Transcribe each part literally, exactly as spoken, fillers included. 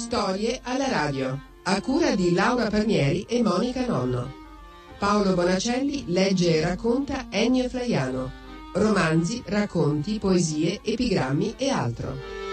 Storie alla radio, a cura di Laura Palmieri e Monica Nonno. Paolo Bonacelli legge e racconta Ennio Flaiano. Romanzi, racconti, poesie, epigrammi e altro.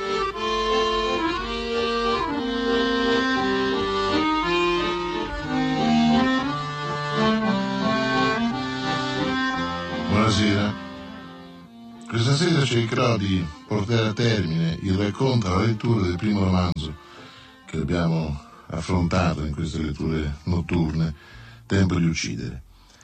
Buonasera. Questa sera cercherò di portare a termine il racconto alla lettura del primo romanzo che abbiamo affrontato in queste letture notturne, Tempo di uccidere.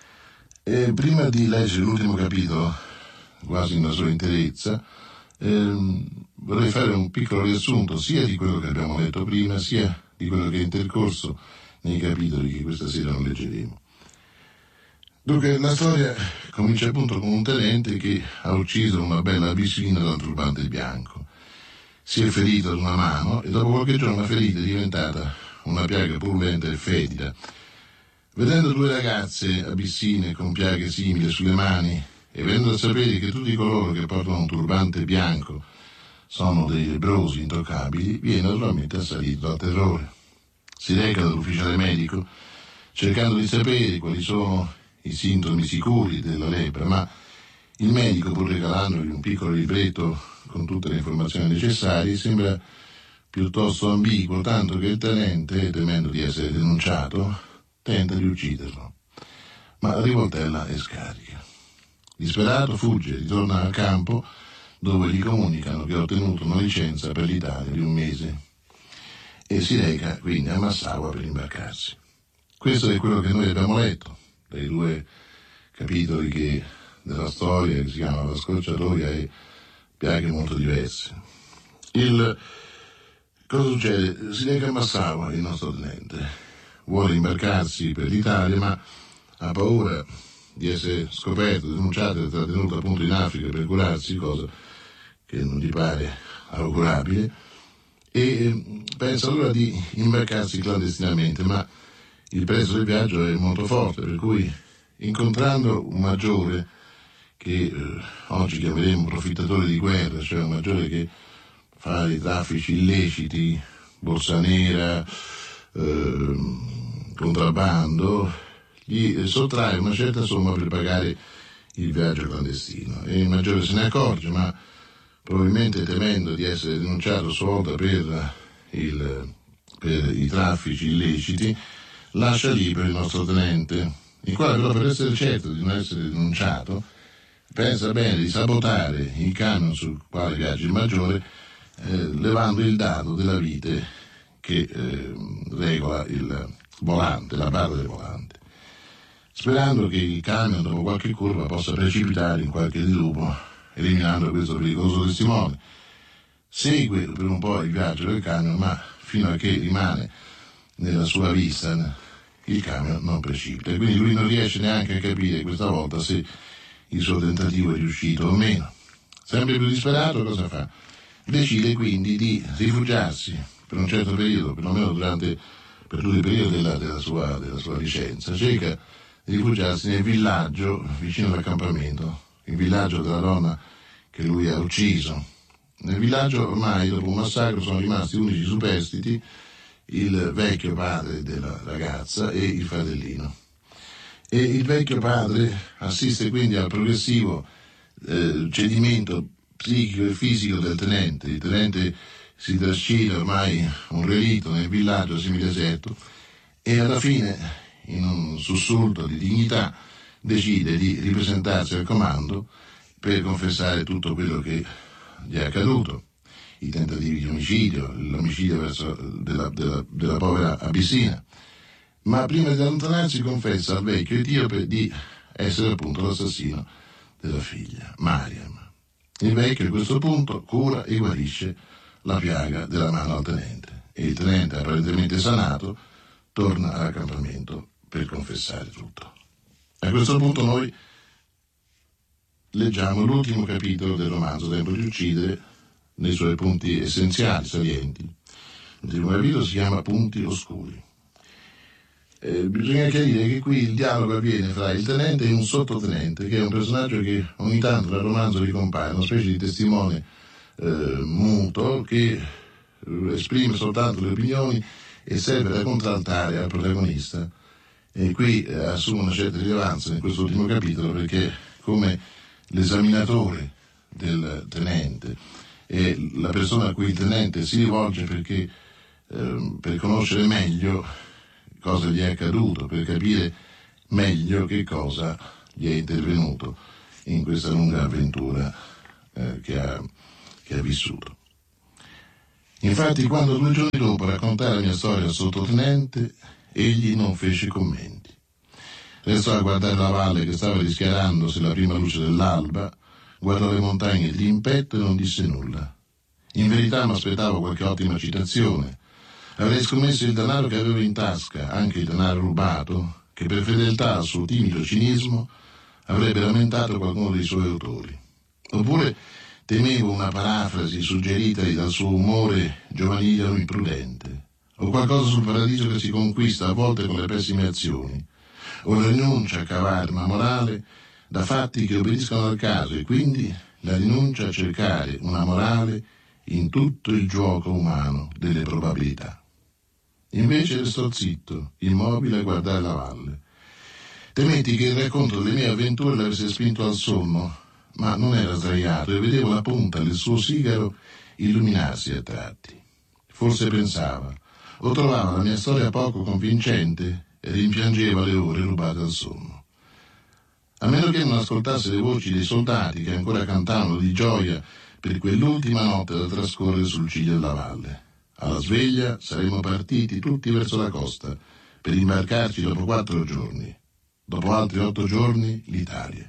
E prima di leggere l'ultimo capitolo, quasi nella sua interezza, ehm, vorrei fare un piccolo riassunto sia di quello che abbiamo letto prima, sia di quello che è intercorso nei capitoli che questa sera non leggeremo. Dunque, la storia comincia appunto con un tenente che ha ucciso una bella abissina dal turbante bianco. Si è ferito ad una mano e dopo qualche giorno la ferita è diventata una piaga purulenta e fetida. Vedendo due ragazze abissine con piaghe simili sulle mani e venendo a sapere che tutti coloro che portano un turbante bianco sono dei lebbrosi intoccabili, viene naturalmente assalito dal terrore. Si reca dall'ufficiale medico cercando di sapere quali sono i sintomi sicuri della lebbra, ma il medico, pur regalandogli un piccolo libretto con tutte le informazioni necessarie, sembra piuttosto ambiguo, tanto che il tenente, temendo di essere denunciato, tenta di ucciderlo. Ma la rivoltella è scarica. Disperato fugge, ritorna al campo dove gli comunicano che ha ottenuto una licenza per l'Italia di un mese e si reca quindi a Massaua per imbarcarsi. Questo è quello che noi abbiamo letto dai due capitoli che, della storia che si chiama La scorciatoia e piaghe molto diverse. Il, cosa succede? Si reca a Massaua il nostro tenente, vuole imbarcarsi per l'Italia ma ha paura di essere scoperto, denunciato e trattenuto appunto in Africa per curarsi, cosa che non gli pare augurabile, e pensa allora di imbarcarsi clandestinamente, ma il prezzo del viaggio è molto forte, per cui incontrando un maggiore che eh, oggi chiameremo profittatore di guerra, cioè un maggiore che fa dei traffici illeciti, borsa nera, eh, contrabbando, gli sottrae una certa somma per pagare il viaggio clandestino e il maggiore se ne accorge, ma probabilmente temendo di essere denunciato a sua volta per, il, per i traffici illeciti, lascia libero il nostro tenente, il quale però, per essere certo di non essere denunciato, pensa bene di sabotare il camion sul quale viaggia il maggiore, eh, levando il dado della vite che eh, regola il volante, la barra del volante, sperando che il camion dopo qualche curva possa precipitare in qualche dirupo, eliminando questo pericoloso testimone. Segue per un po' il viaggio del camion, ma fino a che rimane nella sua vista il camion non precipita, e quindi lui non riesce neanche a capire questa volta se il suo tentativo è riuscito o meno. Sempre più disperato, cosa fa? Decide quindi di rifugiarsi per un certo periodo, perlomeno durante per tutto il periodo della, della, sua, della sua licenza, cerca di rifugiarsi nel villaggio vicino all'accampamento, il villaggio della donna che lui ha ucciso. Nel villaggio ormai dopo un massacro sono rimasti unici superstiti il vecchio padre della ragazza e il fratellino. E il vecchio padre assiste quindi al progressivo eh, cedimento psichico e fisico del tenente. Il tenente si trascina ormai un relitto nel villaggio semideserto e alla fine, in un sussulto di dignità, decide di ripresentarsi al comando per confessare tutto quello che gli è accaduto. I tentativi di omicidio, l'omicidio verso della, della, della povera abissina. Ma prima di allontanarsi confessa al vecchio etiope di essere appunto l'assassino della figlia, Mariam. Il vecchio a questo punto cura e guarisce la piaga della mano al tenente e il tenente, apparentemente sanato, torna all'accampamento per confessare tutto. A questo punto noi leggiamo l'ultimo capitolo del romanzo Tempo di uccidere nei suoi punti essenziali, salienti. Il primo capitolo si chiama Punti oscuri. Eh, bisogna chiarire che qui il dialogo avviene fra il tenente e un sottotenente, che è un personaggio che ogni tanto nel romanzo ricompare, una specie di testimone eh, muto che esprime soltanto le opinioni e serve da contraltare al protagonista. E qui eh, assume una certa rilevanza in questo ultimo capitolo, perché come l'esaminatore del tenente è la persona a cui il tenente si rivolge perché eh, per conoscere meglio cosa gli è accaduto, per capire meglio che cosa gli è intervenuto in questa lunga avventura eh, che, ha, che ha vissuto. Infatti, quando due giorni dopo raccontai la mia storia al sottotenente, egli non fece commenti. Restò a guardare la valle che stava rischiarandosi alla prima luce dell'alba, guardò le montagne di impetto e non disse nulla. In verità mi aspettavo qualche ottima citazione. Avrei scommesso il denaro che avevo in tasca, anche il denaro rubato, che per fedeltà al suo timido cinismo avrebbe lamentato qualcuno dei suoi autori. Oppure temevo una parafrasi suggeritagli dal suo umore giovanile o imprudente, o qualcosa sul paradiso che si conquista a volte con le pessime azioni, o la rinuncia a cavare una morale da fatti che obbediscono al caso e quindi la rinuncia a cercare una morale in tutto il gioco umano delle probabilità. Invece restò zitto, immobile a guardare la valle. Temetti che il racconto delle mie avventure l'avesse spinto al sonno, ma non era sdraiato e vedevo la punta del suo sigaro illuminarsi a tratti. Forse pensava, o trovava la mia storia poco convincente e rimpiangeva le ore rubate al sonno. A meno che non ascoltasse le voci dei soldati che ancora cantavano di gioia per quell'ultima notte da trascorrere sul ciglio della valle. Alla sveglia saremmo partiti tutti verso la costa per imbarcarci dopo quattro giorni. Dopo altri otto giorni l'Italia.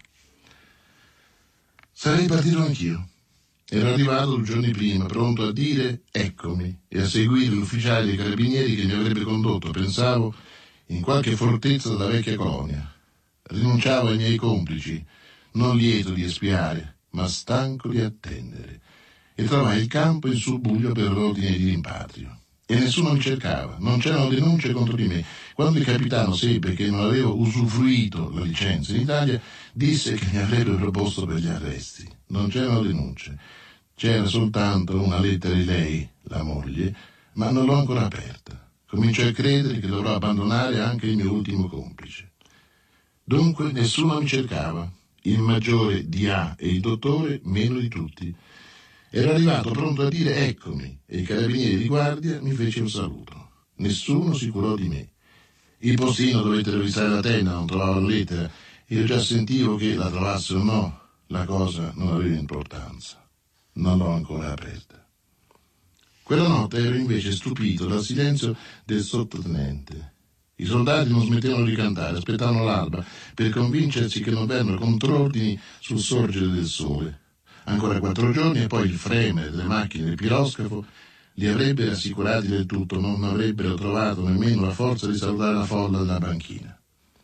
Sarei partito anch'io. Ero arrivato due giorni prima, pronto a dire eccomi e a seguire l'ufficiale dei carabinieri che mi avrebbe condotto, pensavo, in qualche fortezza della vecchia colonia. Rinunciavo ai miei complici, non lieto di espiare, ma stanco di attendere, e trovai il campo in subbuglio per l'ordine di rimpatrio. E nessuno mi cercava, non c'erano denunce contro di me. Quando il capitano seppe che non avevo usufruito la licenza in Italia, disse che mi avrebbe proposto per gli arresti. Non c'erano denunce, c'era soltanto una lettera di lei, la moglie, ma non l'ho ancora aperta. Comincio a credere che dovrò abbandonare anche il mio ultimo complice. Dunque nessuno mi cercava, il maggiore di A e il dottore meno di tutti. Ero arrivato pronto a dire eccomi e i carabinieri di guardia mi fecero saluto. Nessuno si curò di me. Il postino dovette revisare la tenda, non trovava la lettera. Io già sentivo che la trovasse o no, la cosa non aveva importanza. Non l'ho ancora aperta. Quella notte ero invece stupito dal silenzio del sottotenente. I soldati non smettevano di cantare, aspettavano l'alba per convincersi che non vennero contrordini sul sorgere del sole. Ancora quattro giorni e poi il fremere delle macchine del piroscafo li avrebbe rassicurati del tutto, non avrebbero trovato nemmeno la forza di salutare la folla della banchina.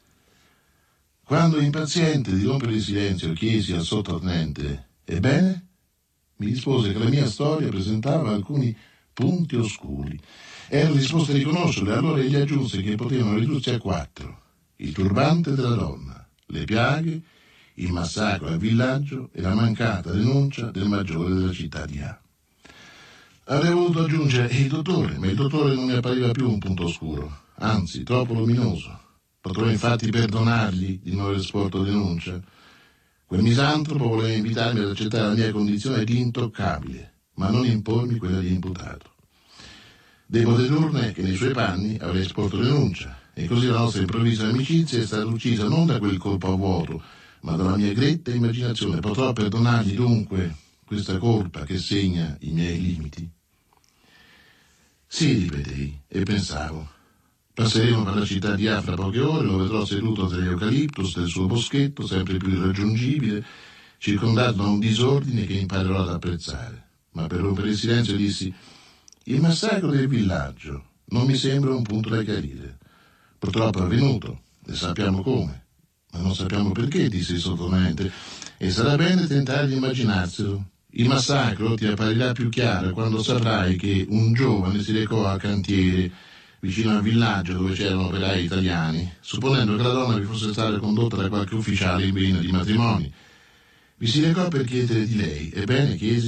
Quando, impaziente di rompere il silenzio, chiesi al sottotenente «Ebbene?» mi rispose che la mia storia presentava alcuni punti oscuri. Ero disposto a riconoscerli, allora egli aggiunse che potevano ridursi a quattro: il turbante della donna, le piaghe, il massacro al villaggio e la mancata denuncia del maggiore della città di A. Avrei voluto aggiungere il dottore, ma il dottore non mi appariva più un punto oscuro, anzi troppo luminoso. Potrò infatti perdonargli di non aver sporto denuncia. Quel misantropo voleva invitarmi ad accettare la mia condizione di intoccabile, ma non impormi quella di imputato. Devo dedurne che nei suoi panni avrei sporto denuncia, e così la nostra improvvisa amicizia è stata uccisa non da quel colpo a vuoto, ma dalla mia gretta immaginazione. Potrò perdonargli dunque questa colpa che segna i miei limiti? Sì, ripetei, e pensavo. Passeremo per la città di A fra poche ore, lo vedrò seduto tra gli eucaliptus del suo boschetto, sempre più irraggiungibile, circondato da un disordine che imparerò ad apprezzare. Ma per rompere il silenzio dissi: il massacro del villaggio non mi sembra un punto da chiarire. Purtroppo è avvenuto, e sappiamo come. Ma non sappiamo perché, disse il sottotenente, e sarà bene tentare di immaginarselo. Il massacro ti apparirà più chiaro quando saprai che un giovane si recò al cantiere vicino al villaggio dove c'erano operai italiani, supponendo che la donna vi fosse stata condotta da qualche ufficiale in vena di matrimoni. Vi si recò per chiedere di lei. Ebbene, chiesi,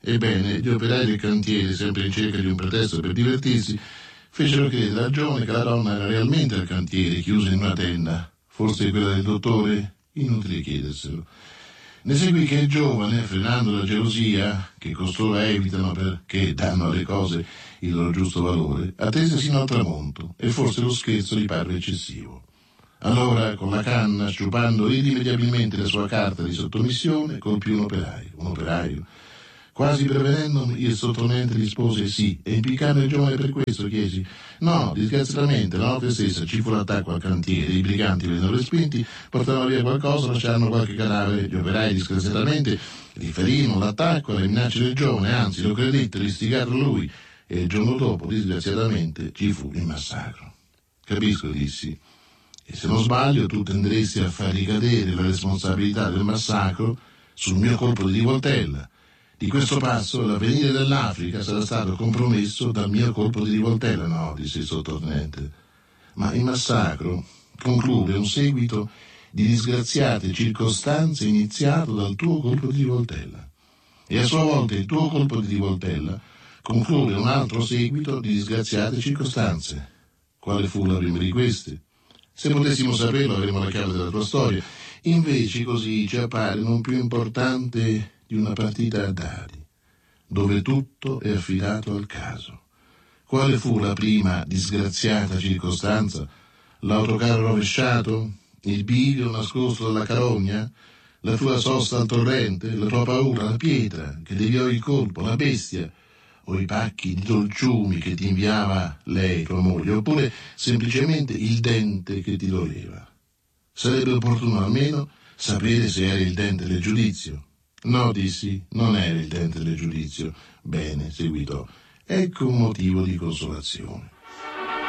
Ebbene, gli operai del cantiere, sempre in cerca di un pretesto per divertirsi, fecero credere a Gione che la donna era realmente al cantiere, chiusa in una tenda. Forse quella del dottore? Inutile chiederselo. Ne seguì che il giovane, frenando la gelosia, che costoro evitano perché danno alle cose il loro giusto valore, attese sino al tramonto, e forse lo scherzo gli parve eccessivo. Allora, con la canna, sciupando irrimediabilmente la sua carta di sottomissione, colpì un operaio. Un operaio. Quasi prevenendomi, il sottotenente rispose sì, e impiccando il giovane per questo chiesi: no, disgraziatamente, la notte stessa ci fu l'attacco al cantiere, i briganti vennero respinti, portarono via qualcosa, lasciarono qualche cadavere, gli operai disgraziatamente riferirono l'attacco alle minacce del giovane, anzi lo credettero, istigarono lui, e il giorno dopo, disgraziatamente, ci fu il massacro. Capisco, dissi, e se non sbaglio tu tenderesti a far ricadere la responsabilità del massacro sul mio colpo di rivoltella. Di questo passo l'avvenire dell'Africa sarà stato compromesso dal mio colpo di rivoltella. No, disse il sottotenente, ma il massacro conclude un seguito di disgraziate circostanze iniziato dal tuo colpo di rivoltella, e a sua volta il tuo colpo di rivoltella conclude un altro seguito di disgraziate circostanze. Quale fu la prima di queste? Se potessimo saperlo avremmo la chiave della tua storia. Invece così ci appare non più importante di una partita a dadi, dove tutto è affidato al caso. Quale fu la prima disgraziata circostanza? L'autocarro rovesciato? Il bivio nascosto dalla carogna? La tua sosta al torrente? La tua paura? La pietra che deviò il colpo? La bestia? O i pacchi di dolciumi che ti inviava lei, tua moglie? Oppure semplicemente il dente che ti doleva? Sarebbe opportuno almeno sapere se era il dente del giudizio. No, dissi, non era il dente del giudizio. Bene, seguitò. Ecco un motivo di consolazione.